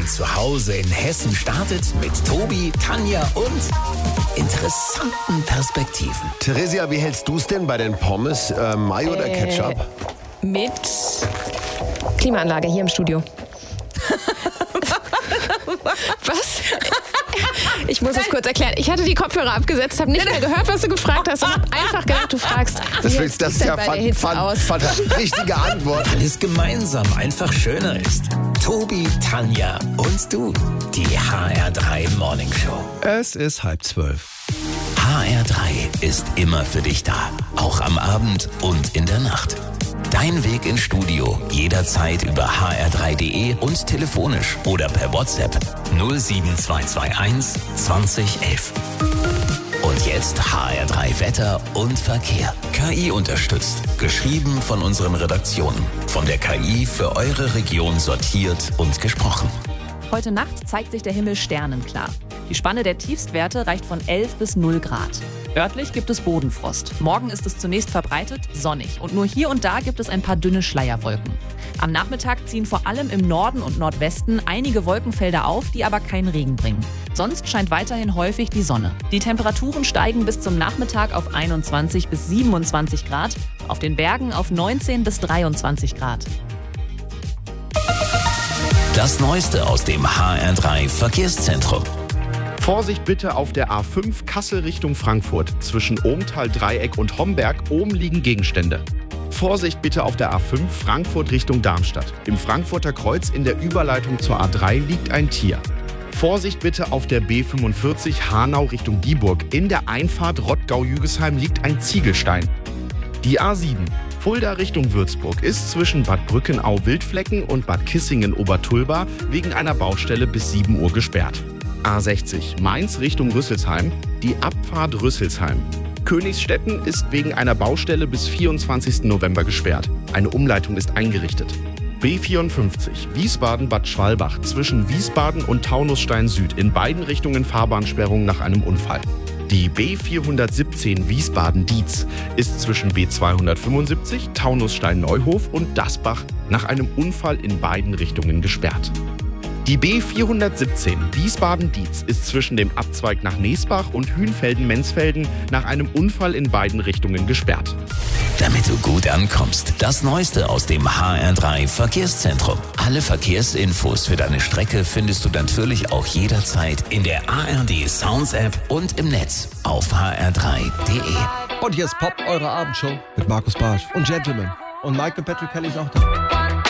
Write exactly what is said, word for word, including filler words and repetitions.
Morgen zu Hause in Hessen startet mit Tobi, Tanja und interessanten Perspektiven. Theresia, wie hältst du es denn bei den Pommes? Äh, Mayo oder Äh, Ketchup? Mit Klimaanlage hier im Studio. Was? Ich muss es kurz erklären. Ich hatte die Kopfhörer abgesetzt, habe nicht mehr gehört, was du gefragt hast und habe einfach gedacht, du fragst. Das, wie willst, das ist sieht's ja denn bei der fan, Hitze fan, aus? fan, richtige Antwort. Weil es gemeinsam einfach schöner ist. Tobi, Tanja und du. Die H R drei Morning Show. Es ist halb zwölf. H R drei ist immer für dich da. Auch am Abend und in der Nacht. Dein Weg ins Studio jederzeit über h r drei punkt d e und telefonisch oder per WhatsApp null sieben zwei zwei eins zwanzig elf. Und jetzt H R drei Wetter und Verkehr. K I unterstützt. Geschrieben von unseren Redaktionen. Von der K I für eure Region sortiert und gesprochen. Heute Nacht zeigt sich der Himmel sternenklar. Die Spanne der Tiefstwerte reicht von elf bis null Grad. Örtlich gibt es Bodenfrost. Morgen ist es zunächst verbreitet sonnig und nur hier und da gibt es ein paar dünne Schleierwolken. Am Nachmittag ziehen vor allem im Norden und Nordwesten einige Wolkenfelder auf, die aber keinen Regen bringen. Sonst scheint weiterhin häufig die Sonne. Die Temperaturen steigen bis zum Nachmittag auf einundzwanzig bis siebenundzwanzig Grad, auf den Bergen auf neunzehn bis dreiundzwanzig Grad. Das Neueste aus dem H R drei Verkehrszentrum. Vorsicht bitte auf der A fünf Kassel Richtung Frankfurt. Zwischen Ohmtal-Dreieck und Homberg oben liegen Gegenstände. Vorsicht bitte auf der A fünf Frankfurt Richtung Darmstadt. Im Frankfurter Kreuz in der Überleitung zur A drei liegt ein Tier. Vorsicht bitte auf der B fünfundvierzig Hanau Richtung Dieburg. In der Einfahrt Rottgau-Jügesheim liegt ein Ziegelstein. Die A sieben Fulda Richtung Würzburg ist zwischen Bad Brückenau-Wildflecken und Bad Kissingen-Obertulba wegen einer Baustelle bis sieben Uhr gesperrt. A sechzig Mainz Richtung Rüsselsheim, die Abfahrt Rüsselsheim. Königsstetten ist wegen einer Baustelle bis vierundzwanzigsten November gesperrt. Eine Umleitung ist eingerichtet. B vierundfünfzig Wiesbaden-Bad Schwalbach zwischen Wiesbaden und Taunusstein Süd. In beiden Richtungen Fahrbahnsperrung nach einem Unfall. Die B vierhundertsiebzehn Wiesbaden-Dietz ist zwischen B zweihundertfünfundsiebzig Taunusstein-Neuhof und Dasbach nach einem Unfall in beiden Richtungen gesperrt. Die B vierhundertsiebzehn Wiesbaden-Dietz ist zwischen dem Abzweig nach Neesbach und Hünfelden-Menzfelden nach einem Unfall in beiden Richtungen gesperrt. Damit du gut ankommst, das Neueste aus dem H R drei Verkehrszentrum. Alle Verkehrsinfos für deine Strecke findest du natürlich auch jederzeit in der A R D Sounds App und im Netz auf h r drei punkt d e. Und hier ist Pop, eure Abendshow mit Markus Barsch und Gentleman. Und Michael Patrick Kelly ist auch da.